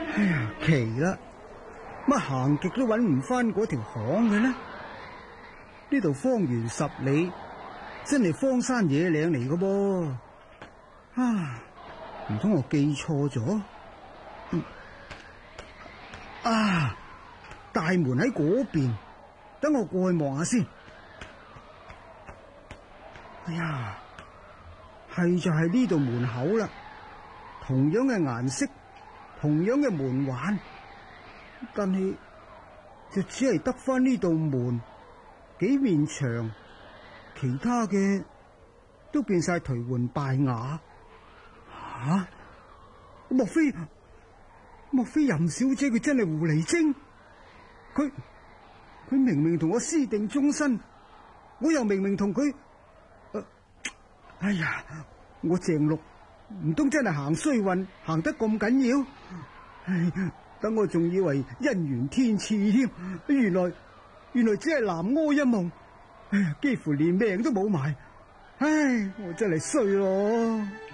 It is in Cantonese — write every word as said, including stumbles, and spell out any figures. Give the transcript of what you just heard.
哎呀，奇啦，乜行極都揾唔翻嗰條巷嘅呢？呢度方圓十里，真係荒山野嶺嚟嘅噃。啊，唔通我記錯咗？嗯，啊，大門喺嗰邊，等我過去望下先。哎呀，係就係呢度門口啦，同樣嘅顏色，同樣嘅門環，但係就只係得翻呢道門幾面牆，其他嘅都變晒頹垣敗瓦。吓、啊，莫非莫非任小姐佢真係狐狸精？佢佢明明同我私定終身，我又明明同佢、呃，哎呀，我鄭六唔通真係行衰運，行得咁緊要？唉，等我仲以為姻緣天賜添，原來原來只係南柯一夢，唉，幾乎連命都冇埋，唉，我真係衰咯。